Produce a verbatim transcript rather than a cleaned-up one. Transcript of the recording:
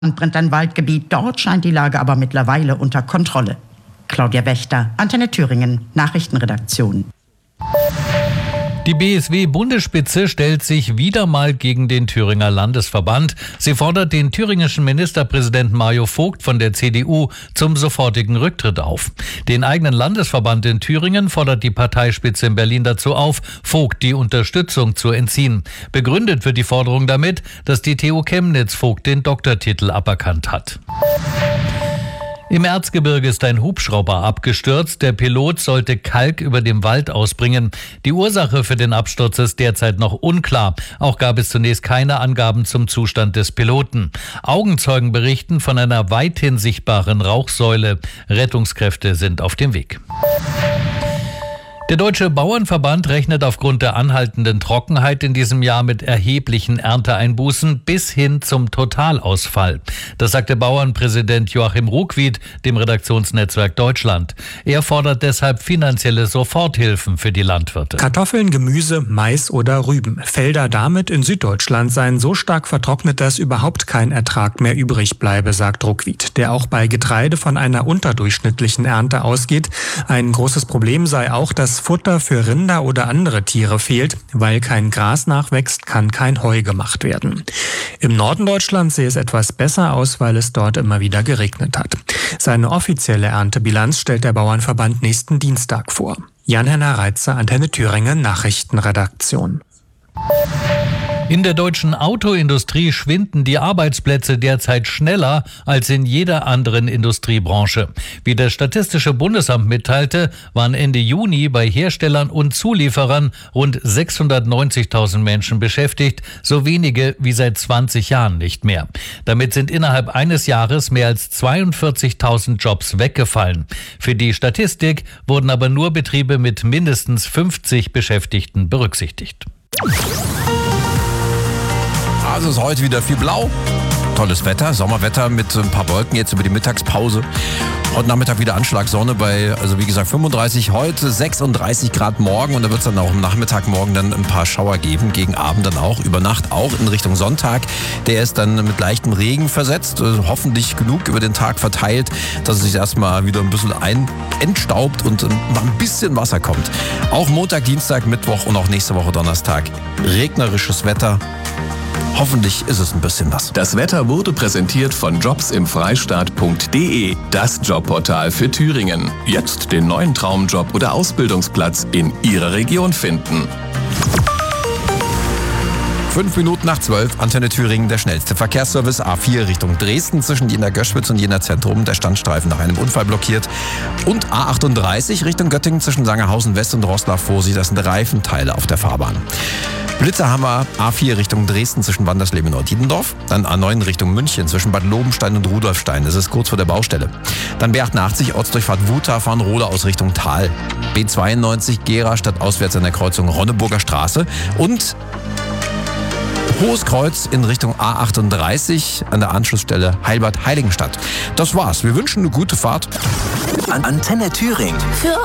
brennt ein Waldgebiet. Dort scheint die Lage aber mittlerweile unter Kontrolle. Claudia Wächter, Antenne Thüringen, Nachrichtenredaktion. Die B S W-Bundesspitze stellt sich wieder mal gegen den Thüringer Landesverband. Sie fordert den thüringischen Ministerpräsidenten Mario Vogt von der C D U zum sofortigen Rücktritt auf. Den eigenen Landesverband in Thüringen fordert die Parteispitze in Berlin dazu auf, Vogt die Unterstützung zu entziehen. Begründet wird die Forderung damit, dass die T U Chemnitz Vogt den Doktortitel aberkannt hat. Im Erzgebirge ist ein Hubschrauber abgestürzt. Der Pilot sollte Kalk über dem Wald ausbringen. Die Ursache für den Absturz ist derzeit noch unklar. Auch gab es zunächst keine Angaben zum Zustand des Piloten. Augenzeugen berichten von einer weithin sichtbaren Rauchsäule. Rettungskräfte sind auf dem Weg. Der Deutsche Bauernverband rechnet aufgrund der anhaltenden Trockenheit in diesem Jahr mit erheblichen Ernteeinbußen bis hin zum Totalausfall. Das sagte Bauernpräsident Joachim Ruckwied dem Redaktionsnetzwerk Deutschland. Er fordert deshalb finanzielle Soforthilfen für die Landwirte. Kartoffeln, Gemüse, Mais oder Rüben. Felder damit in Süddeutschland seien so stark vertrocknet, dass überhaupt kein Ertrag mehr übrig bleibe, sagt Ruckwied, der auch bei Getreide von einer unterdurchschnittlichen Ernte ausgeht. Ein großes Problem sei auch, dass Futter für Rinder oder andere Tiere fehlt. Weil kein Gras nachwächst, kann kein Heu gemacht werden. Im Norden Deutschlands sehe es etwas besser aus, weil es dort immer wieder geregnet hat. Seine offizielle Erntebilanz stellt der Bauernverband nächsten Dienstag vor. Jan-Henner Reitzer, Antenne Thüringen, Nachrichtenredaktion. In der deutschen Autoindustrie schwinden die Arbeitsplätze derzeit schneller als in jeder anderen Industriebranche. Wie das Statistische Bundesamt mitteilte, waren Ende Juni bei Herstellern und Zulieferern rund sechshundertneunzigtausend Menschen beschäftigt, so wenige wie seit zwanzig Jahren nicht mehr. Damit sind innerhalb eines Jahres mehr als zweiundvierzigtausend Jobs weggefallen. Für die Statistik wurden aber nur Betriebe mit mindestens fünfzig Beschäftigten berücksichtigt. Also ist heute wieder viel blau. Tolles Wetter, Sommerwetter mit ein paar Wolken jetzt über die Mittagspause. Heute Nachmittag wieder Anschlag Sonne bei, also wie gesagt, fünfunddreißig heute, sechsunddreißig Grad morgen. Und da wird es dann auch am Nachmittag morgen dann ein paar Schauer geben. Gegen Abend dann auch, über Nacht auch in Richtung Sonntag. Der ist dann mit leichtem Regen versetzt. Also hoffentlich genug über den Tag verteilt, dass es sich erstmal wieder ein bisschen ein entstaubt und mal ein bisschen Wasser kommt. Auch Montag, Dienstag, Mittwoch und auch nächste Woche Donnerstag regnerisches Wetter. Hoffentlich ist es ein bisschen was. Das Wetter wurde präsentiert von jobs im freistaat punkt de, das Jobportal für Thüringen. Jetzt den neuen Traumjob oder Ausbildungsplatz in Ihrer Region finden. Fünf Minuten nach zwölf, Antenne Thüringen, der schnellste Verkehrsservice A vier Richtung Dresden zwischen Jena-Göschwitz und Jena-Zentrum. Der Standstreifen nach einem Unfall blockiert. Und A achtunddreißig Richtung Göttingen zwischen Sangerhausen West und Roßlau Vorsee. Das sind Reifenteile auf der Fahrbahn. Blitzer haben wir A vier Richtung Dresden zwischen Wandersleben und Nord-Dietendorf. Dann A neun Richtung München zwischen Bad Lobenstein und Rudolfstein. Das ist kurz vor der Baustelle. Dann B achtundachtzig Ortsdurchfahrt Wutha von Roda aus Richtung Tal. B zweiundneunzig Gera stadtauswärts an der Kreuzung Ronneburger Straße. Und Hohes Kreuz in Richtung A achtunddreißig an der Anschlussstelle Heilbad-Heiligenstadt. Das war's. Wir wünschen eine gute Fahrt. Antenne Thüringen. Für